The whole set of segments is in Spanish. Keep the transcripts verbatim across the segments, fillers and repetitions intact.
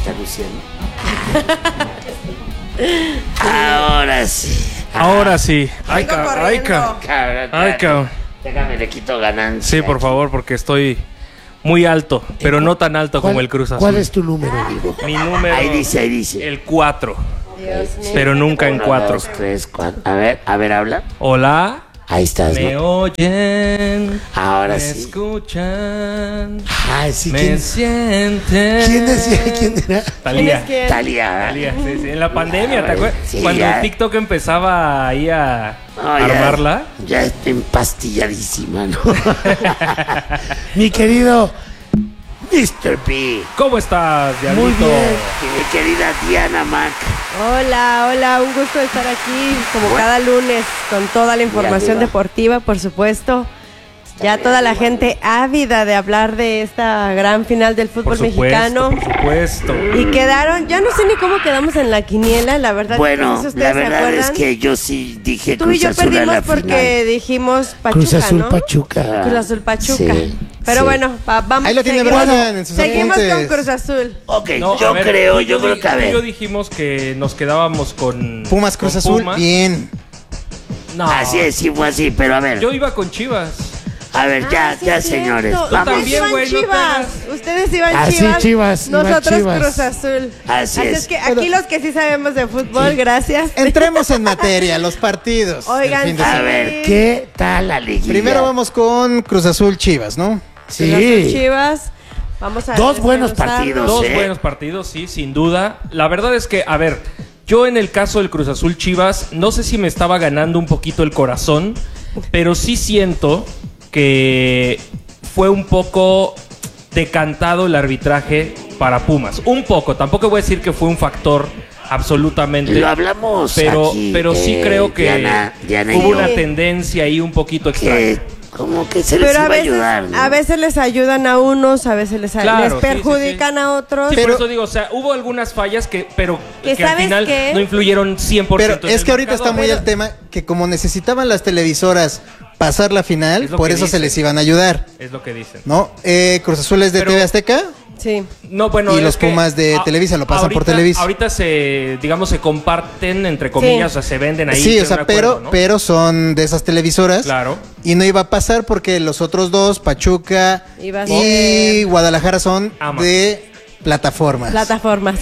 está luciendo. Ahora sí. Ahora sí. Ay, Vengo cabrón. Ay, corriendo. cabrón. Cabrón, Ay, cabrón. Déjame, le quito ganancia. Sí, por favor, porque estoy muy alto, pero no tan alto como el Cruz Azul. ¿Cuál es tu número, Diego? Mi número? Ahí dice, ahí dice. El cuatro. Dios mío. Pero nunca en Uno, cuatro. dos, tres, cuatro. A ver, a ver, habla. Hola. Ahí estás, Me ¿no? oyen. Ahora Me sí. escuchan. Ay, sí, Me ¿quién, sienten. ¿quién decía? ¿Quién era? Talía. ¿Quién es quién? Talía. Talía, sí, sí. En la pandemia, ¿te Ya, acuerdas? sí, Cuando ya. el TikTok empezaba ahí a No, ya- armarla. Ya está empastilladísima, ¿no? Mi querido, mister P. ¿Cómo estás, Diablito? Muy bien. Mi querida Diana Mac. Hola, hola, un gusto estar aquí como Bueno. cada lunes con toda la información arriba. deportiva, por supuesto. Ya toda la gente ávida de hablar de esta gran final del fútbol Por supuesto, mexicano. por supuesto. Y quedaron, ya no sé ni cómo quedamos en la quiniela, la verdad. Bueno, no sé si la ustedes se verdad es acuerdan. que yo sí dije Tú Cruz y yo Azul a perdimos la porque dijimos Pachuca, Cruz Azul ¿no? Pachuca. final. Cruz Azul Pachuca. Sí, Pero sí. bueno, va- vamos. Ahí lo tiene seguimos- Brian en sus Seguimos apuntes. con Cruz Azul. Ok, No, yo a ver, creo, tú y yo creo di- que a tú y ver. yo dijimos que nos quedábamos con Pumas Cruz con Azul, Pumas. bien. No, Así es, sí fue así, pero a ver. Yo iba con Chivas. A ver, ya, Ah, sí ya, es señores. cierto. Vamos. también, Ustedes iban güey, no te Chivas. hagas. Ustedes iban Ah, sí, Chivas. Chivas, iban Nosotros Chivas. Cruz Azul. Así es. es que aquí los que sí sabemos de fútbol, gracias. Entremos en materia, los partidos. del Oigan, fin de A semana. ver, ¿qué tal la liguilla? Primero vamos con Cruz Azul Chivas, ¿no? Cruz Azul, Sí. Chivas. Vamos a Dos buenos desmenuzarlo. partidos. Dos sé. buenos partidos, sí, sin duda. La verdad es que, a ver, yo en el caso del Cruz Azul Chivas, no sé si me estaba ganando un poquito el corazón, pero sí siento que fue un poco decantado el arbitraje para Pumas. Un poco, tampoco voy a decir que fue un factor absolutamente. Lo hablamos pero, aquí, pero sí eh, creo que Diana- Diana y hubo yo, una tendencia ahí un poquito extraña. que como que se les Pero iba a veces, a ayudar, ¿no? a veces les ayudan a unos, a veces les, Claro, les sí, sí, perjudican sí. a otros. Sí, Pero- por eso digo, o sea, hubo algunas fallas que, pero Que que, al ¿sabes final qué? no influyeron cien por ciento Pero en es el que ahorita está marcador. muy Pero- el tema que como necesitaban las televisoras pasar la final, Es lo por que eso se dicen. les iban a ayudar, Es lo que dicen. ¿no? Eh, Cruz Azul es de Pero- T V Azteca. Sí. No, bueno, Y es los que Pumas de a- Televisa lo pasan por ahorita- Televisa. Ahorita se, digamos, se comparten, entre comillas, Sí. o sea, se venden ahí. Sí, o tienen sea, un pero, acuerdo, ¿no? pero son de esas televisoras. Claro. Y no iba a pasar porque los otros dos, Pachuca Iba a y ser- Guadalajara, son Ama. de plataformas. Plataformas.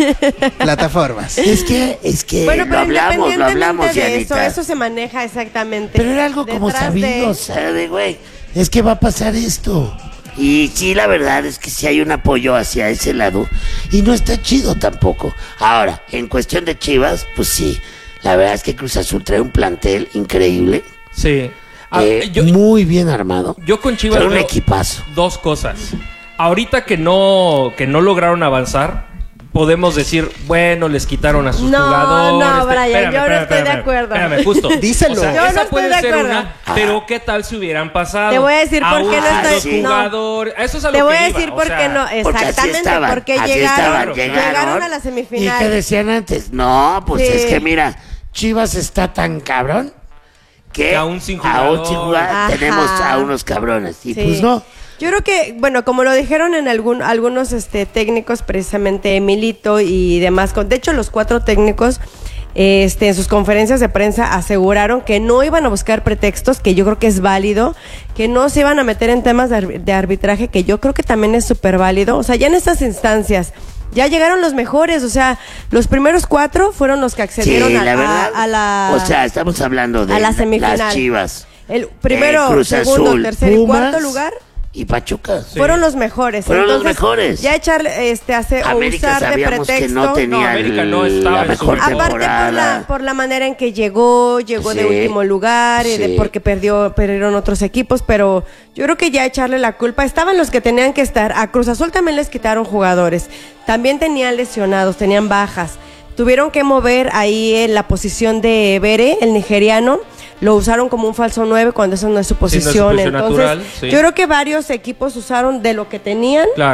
plataformas. Es que, es que Bueno, lo pero hablamos, lo independientemente hablamos, de eso, Dianita. eso se maneja exactamente. Pero era algo como Detrás sabido, de- o sea, Sabe, güey. es que va a pasar esto. Y sí, la verdad es que sí hay un apoyo hacia ese lado. Y no está chido tampoco. Ahora, en cuestión de Chivas, pues sí. La verdad es que Cruz Azul trae un plantel increíble. Sí. Ah, eh, yo, muy bien armado. yo con Chivas Trae un veo equipazo. dos cosas. Ahorita que no, que no lograron avanzar, podemos decir, bueno, les quitaron a sus No, jugadores. no, Brian, Espérame, yo no espérame, estoy de espérame, acuerdo. Espérame, justo. Díselo. O sea, Yo no esa estoy puede de ser acuerdo. una, pero ¿qué tal si hubieran pasado? Te voy a decir por qué no a estoy- los no. jugadores. Eso es a lo Te que voy a iba, decir o por sea, qué no. Porque así Exactamente, estaban, porque así llegaron, estaban, llegaron, llegaron. a la ¿Y qué semifinal. decían antes? No, pues Sí. es que mira, Chivas está tan cabrón que, Que aún sin aún sin jugadores. jugar Ajá. tenemos a unos cabrones. Y Sí. pues no. Yo creo que, bueno, como lo dijeron en algún, algunos este, técnicos, precisamente Emilito y demás, con- de hecho los cuatro técnicos este, en sus conferencias de prensa aseguraron que no iban a buscar pretextos, que yo creo que es válido, que no se iban a meter en temas de, arbi- de arbitraje, que yo creo que también es súper válido. O sea, ya en estas instancias ya llegaron los mejores, o sea, los primeros cuatro fueron los que accedieron Sí, a, la a- verdad. a la... O sea, estamos hablando de a la semifinal. las Chivas. el primero, eh, Cruz segundo, Azul, tercer y Pumas cuarto lugar. Y Pachuca. Fueron los mejores. Fueron los Entonces, mejores. Ya echarle, este, hacer o América usar de sabíamos que pretexto. no tenía No, América no el- estaba la en su mejor mejor Aparte temporada. por la, por la manera en que llegó, llegó de Sí, último lugar, y de sí. porque perdió, perdieron otros equipos, pero yo creo que ya echarle la culpa, estaban los que tenían que estar, a Cruz Azul también les quitaron jugadores, también tenían lesionados, tenían bajas, tuvieron que mover ahí en la posición de Bere, el nigeriano, lo usaron como un falso nueve cuando eso no es su Sí, no es su posición, posición entonces natural, sí. yo creo que varios equipos usaron de lo que tenían. Claro.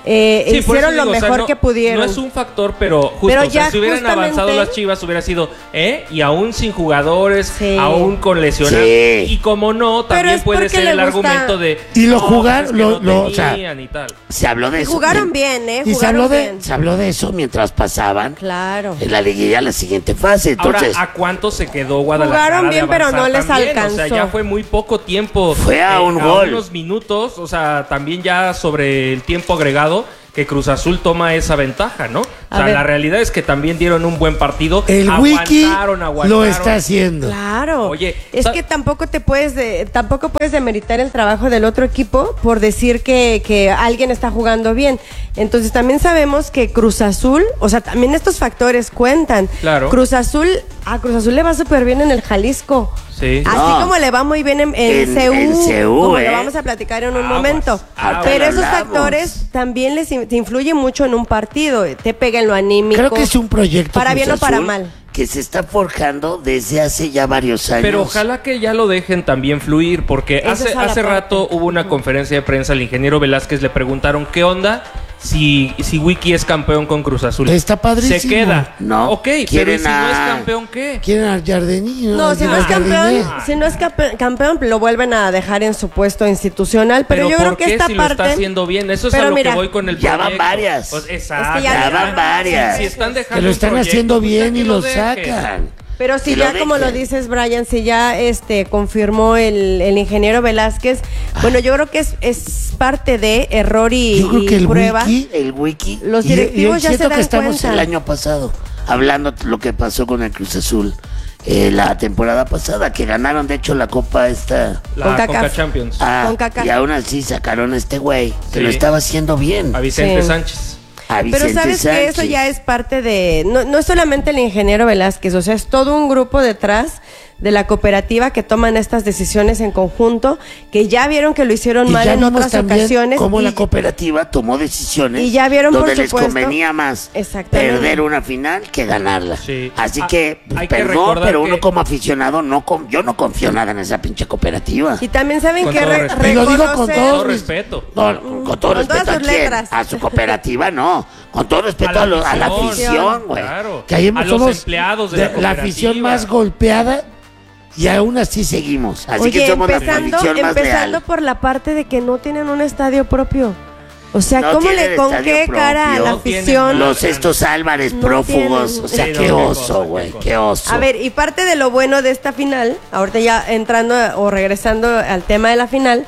eh, Sí, por eso hicieron lo digo, o sea, mejor no- que pudieron. No es un factor, pero justo, Pero o sea, ya si hubieran justamente- avanzado las Chivas hubiera sido, ¿eh? Y aún sin jugadores, Sí. aún con lesionados. Sí. Y como no, Pero también es puede porque ser le el gusta- argumento de... Y lo no, jugar- es que lo- no lo- o sea, tenían y tal. Se habló de Y eso. jugaron mien- bien, ¿eh? Y se Jugaron habló, de, bien. Se habló de eso mientras pasaban Claro. en la liguilla a la siguiente fase. Entonces, Ahora, ¿a cuánto se quedó Guadalajara? Jugaron de bien, pero avanzar no les también? O sea, alcanzó. ya fue muy poco tiempo. Fue a un a gol. unos minutos, o sea, también ya sobre el tiempo agregado, que Cruz Azul toma esa ventaja, ¿no? O A sea, ver. la realidad es que también dieron un buen partido. El wiki aguantaron, lo aguantaron. está haciendo. Claro. Oye, es sa- que tampoco te puedes de- tampoco puedes demeritar el trabajo del otro equipo por decir que, que alguien está jugando bien. Entonces también sabemos que Cruz Azul, o sea, también estos factores cuentan. Claro. Cruz Azul, a Cruz Azul le va súper bien en el Jalisco. Sí. Así No. como le va muy bien en, en En- C U, en C U, como ¿eh? lo vamos a platicar en un Aguas, momento. aguas. Pero esos Hablamos. factores también les in- te influyen mucho en un partido, te pega en lo anímico. Creo que es un proyecto. Para bien o Cruz para Azul, mal. que se está forjando desde hace ya varios años. Pero ojalá que ya lo dejen también fluir, porque Esa hace, es a la hace parte. rato hubo una conferencia de prensa, al ingeniero Velázquez le preguntaron qué onda si, si Wiki es campeón con Cruz Azul. Está padrísimo. Se queda. No, Ok, pero ¿y quieren si no es a- campeón qué? Quieren al Jardininho. No, si no al es campeón, Jardiné. si no es campe- campeón, lo vuelven a dejar en su puesto institucional. Pero, Pero yo ¿por creo que qué esta si parte. lo está haciendo bien? Eso es Pero a lo mira, que voy con el ya van proyecto. varias. Pues, exacto. Es que ya- Ya van varias. Si, si están dejando Que lo un están proyecto, haciendo pues, bien ya y que lo dejen. sacan. Pero si Que ya, lo como lo dejen. dices, Brian, si ya este confirmó el, el ingeniero Velázquez, bueno, yo creo que es, es parte de error y, Yo creo y que el prueba. wiki- El wiki. Los Y- y directivos ya se siento dan que estamos cuenta. El año pasado, hablando lo que pasó con el Cruz Azul. eh, la temporada pasada, que ganaron de hecho la copa esta. La Con Caca. Conca Champions. Ah, Con Kaká. y aún así sacaron a este güey, que Sí. lo estaba haciendo bien. A Vicente Sí. Sánchez. A Pero Vicente sabes que eso Sánchez. ya es parte de, no, no es solamente el ingeniero Velázquez, o sea, es todo un grupo detrás de la cooperativa que toman estas decisiones en conjunto, que ya vieron que lo hicieron Y mal ya en vimos otras también ocasiones. Cómo y- la cooperativa tomó decisiones y ya vieron, por donde les supuesto, convenía más exactamente. perder una final que ganarla. Sí. Así Ah, que, pues, hay que perdón, recordar pero que- uno como aficionado, no con- yo no confío nada en esa pinche cooperativa. Y también saben Con que todo re- respeto. Y lo digo con reconocer- todo Todo respeto. No, con, con todo Con respeto todas a sus quién, letras. a su cooperativa no, con todo respeto A a, la lo- a la afición, afición, güey. Claro. Que ahí a los somos empleados de, de- la la cooperativa. afición más golpeada y aún así Seguimos, así Oye, que somos empezando, la afición más empezando leal. por la parte de que no tienen un estadio propio. O sea, No ¿cómo tienen le, con estadio qué cara a propio. la No tienen afición? nada. Los estos Álvarez No prófugos, tienen- o sea, Sí, no, qué qué oso, cosa, güey, qué cosa. qué oso. A ver, y parte de lo bueno de esta final, ahorita ya entrando o regresando al tema de la final,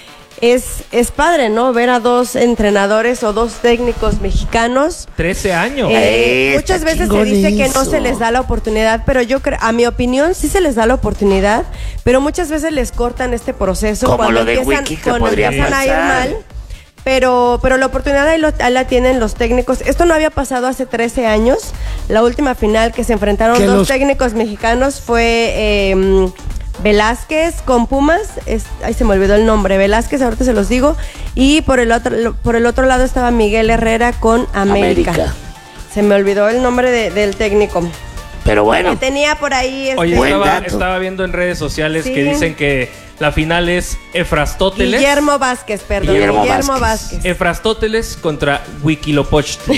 es, es padre, ¿no? Ver a dos entrenadores o dos técnicos mexicanos. trece años. Eh, Eh, muchas está veces se dice que no chingón se eso. les da la oportunidad, pero yo creo, a mi opinión, sí se les da la oportunidad, pero muchas veces les cortan este proceso Como cuando lo de empiezan, Wiki que cuando podría empiezan a ir pasar. mal. Pero, pero la oportunidad ahí, lo- ahí la tienen los técnicos. Esto no había pasado hace trece años. La última final que se enfrentaron Que dos los- técnicos mexicanos fue eh, Velázquez con Pumas. Es, ay, se me olvidó el nombre. Velázquez, ahorita se los digo. Y por el otro, lo- por el otro lado estaba Miguel Herrera con América. América. Se me olvidó el nombre de- del técnico. Pero bueno, Que tenía por ahí. este, Oye, Buen estaba, dato. estaba viendo en redes sociales Sí. que dicen que la final es Efrastóteles. Guillermo Vázquez, perdón. Guillermo Guillermo, Vázquez. Vázquez. Efrastóteles contra Wikilopochtli.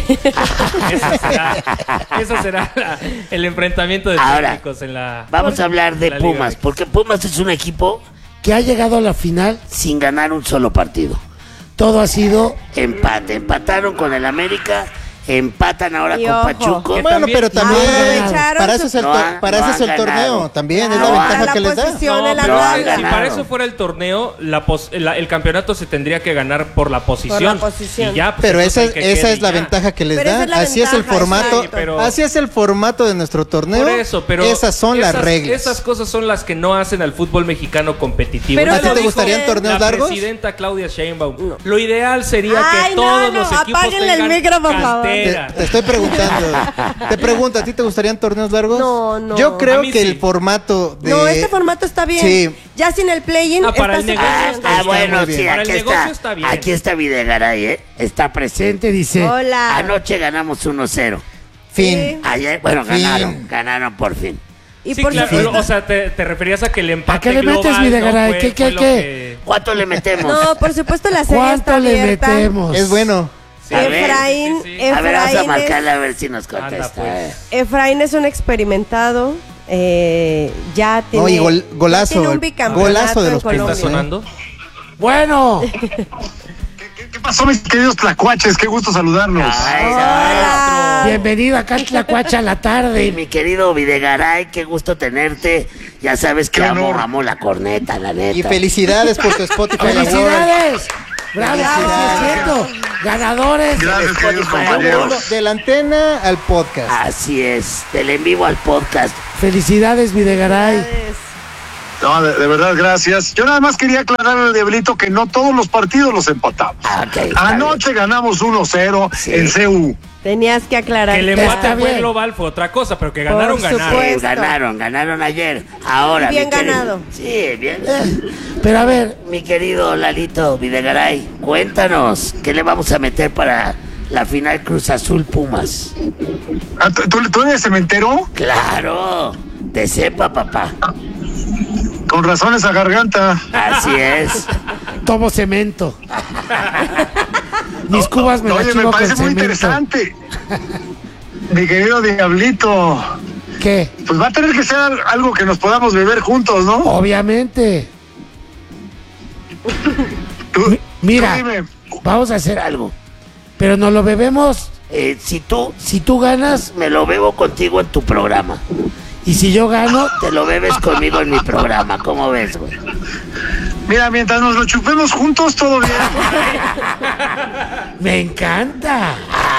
Ese será, ese será la- el enfrentamiento de Ahora, técnicos en la. vamos a hablar de la Liga Pumas, M X. porque Pumas es un equipo que ha llegado a la final. sin ganar un solo partido. Todo ha sido empate. Empataron con el América, empatan ahora Y con ojo. Pachuco. Que Bueno, también- pero también Aprovecharon para su- eso es el, No tor- han- para no eso han es el ganado. torneo también, es No la han- ventaja la que les da. posición No, en la pero no tabla. han es que si ganado. para eso fuera el torneo, la pos- la- el campeonato se tendría que ganar por la posición. posición. Y ya, pues, Pero eso esa, es el que esa quede es la ya. ventaja que les Pero esa da. es la Así es el ventaja, formato. exacto. Pero- Así es el formato de nuestro torneo. Por eso, pero esas son las esas- reglas. Esas cosas son las que no hacen al fútbol mexicano competitivo. Pero Ya ¿A ti lo te dijo gustarían torneos la largos? presidenta Claudia Sheinbaum. Lo ideal sería Ay, que no, todos no, los equipos apáguenle el tengan micro, por favor. Te, cantera. te estoy preguntando. Te pregunto, ¿a ti te gustarían torneos largos? No, no. Yo creo A mí que sí. el formato de. No, este formato está bien. Sí. Ya sin el play-in. Ah, para está el súper negocio Ah, bien. está ah, Está bueno, muy bien. sí, Para aquí el negocio está. está bien. Aquí está Videgaray, ¿eh? Está presente. Presente dice. Hola. Anoche ganamos uno cero. Fin. Ayer, bueno, Fin. ganaron, ganaron por fin. Y Sí, por claro, supuesto- o sea, te, te referías a que el empate ¿A qué le global metes, Videgaray? no fue- ¿Qué, qué, fue lo qué? que- ¿Cuánto le metemos? No, por supuesto la serie está ¿Cuánto le abierta. metemos? Es bueno. Sí. A ver, Efraín, sí, sí. A ver, vamos a Efraín, marcarle a es, ver si nos contesta. Anda, pues. Efraín es un experimentado. eh, ya tiene, No, y gol- golazo, ya tiene un el bicampeonato golazo de en los ¿Qué está Colombia. sonando? Bueno, ¿Qué, qué pasó, mis queridos tlacuaches? Qué gusto saludarnos. Ay, Hola. bienvenido acá en Tlacuacha a la ay, tarde. mi querido Videgaray, qué gusto tenerte. Ya sabes que Qué amo, honor. amo la corneta, la neta. Y felicidades por tu Spotify Award. ¡Felicidades! ¡Bravo, sí es cierto! ¡Ganadores! Gracias, queridos Spotify compañeros. De la antena al podcast. Así es, del en vivo al podcast. ¡Felicidades, Videgaray! No, de, de verdad, gracias. Yo nada más quería aclarar al Diablito que no todos los partidos los empatamos. Ah, ok, está Anoche ganamos uno cero Sí. en C U. Tenías que aclarar. Que el Está empate fue bien. global, fue otra cosa, pero que ganaron, Por ganaron. supuesto. Sí, ganaron, ganaron ayer. Ahora, Y bien mi querido- ganado. Sí, bien. Pero a ver, Mi querido Lalito Videgaray, cuéntanos, ¿qué le vamos a meter para la final Cruz Azul Pumas? Ah, ¿Tú, tú- tú eres cementero? Claro, de cepa, papá. Con razón esa garganta. Así es. tomo cemento. Mis cubas me las Oye, me chivo parece con muy cemento. interesante. Mi querido Diablito, ¿Qué? pues va a tener que ser algo que nos podamos beber juntos, ¿no? Obviamente. Tú- Mi- mira. tú dime. Vamos a hacer algo. Pero nos lo bebemos. Eh, si tú Si tú ganas, me lo bebo contigo en tu programa, y si yo gano, te lo bebes conmigo en mi programa, ¿cómo ves, güey? Mira, mientras nos lo chupemos juntos, todo bien. me encanta.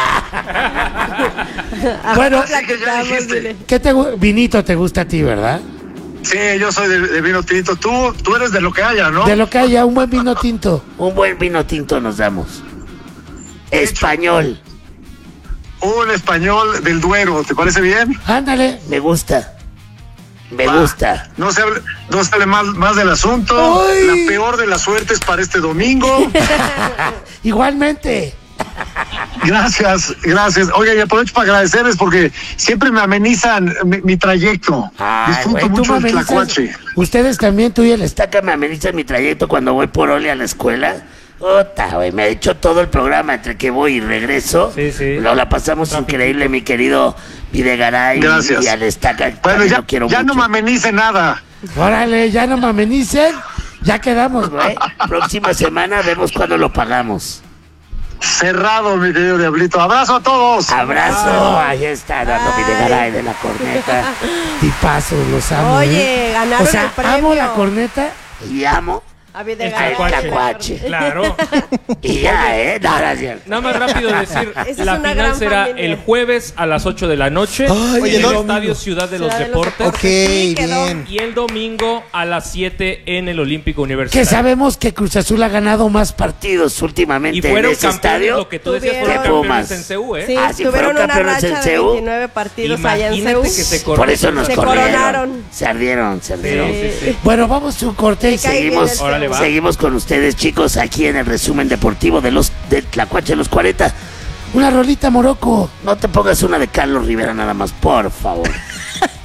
Bueno, Así que ya dijiste. ¿qué te gu- vinito te gusta a ti, verdad? Sí, yo soy de, de vino tinto. Tú, tú eres de lo que haya, ¿no? De lo que haya, un buen vino tinto. Un buen vino tinto nos damos. Español, Un español del Duero, ¿te parece bien? Ándale. me gusta. Me Va. gusta. No se hable, no se hable más, más del asunto. Ay. La peor de las suertes para este domingo. Igualmente. Gracias, gracias. Oiga, y aprovecho para agradecerles porque siempre me amenizan mi, mi trayecto. Ay, Disfruto güey, Tú mucho me el amenizas- tlacuache. Ustedes también, tú y el está. Está que me ameniza mi trayecto cuando voy por Oli a la escuela. Ota, güey, me ha hecho todo el programa entre que voy y regreso. Sí, sí. Lo la pasamos increíble, mi querido Videgaray. Gracias. Y al Estaca. Bueno, también ya, lo quiero ya no mucho. me amenice nada. Órale, ya no me amenicen. Ya quedamos, güey. Güey, próxima semana vemos cuándo lo pagamos. Cerrado, mi querido Diablito. Abrazo a todos. Abrazo. Ahí está, dando Videgaray de la corneta. Tipazos, los amo. Oye, ¿eh? ganaron O sea, el premio. amo la corneta. Y amo. A El Videgaray. tlacuache. Tlacuache. Claro. Y ya, ¿eh? No, gracias. Nada más rápido decir, Esa es la una final gran será familia. el jueves a las ocho de la noche Ay, en oye, el no- Estadio Ciudad de los Ciudad de los Deportes. Ok, Sí, quedó. bien. Y el domingo a las siete en el Olímpico Que Universitario. sabemos que Cruz Azul ha ganado más partidos. Partidos últimamente Y fueron en ese campeones, estadio. lo que tú decías, fueron Tuvieron- campeones Pumas. en C U, ¿eh? Sí, Ah, sí, tuvieron fueron una campeones racha en de C U. veintinueve partidos allá en Imagínate C U. que se Por corrió. eso nos Se corrieron. coronaron. Se ardieron, se ardieron. Sí, sí, sí. Bueno, vamos a un corte y Me cae bien Seguimos, el Órale, va. seguimos con ustedes, chicos, aquí en el resumen deportivo de los de Tlacuache de los cuarenta. una rolita, Morocco. No te pongas una de Carlos Rivera nada más, por favor.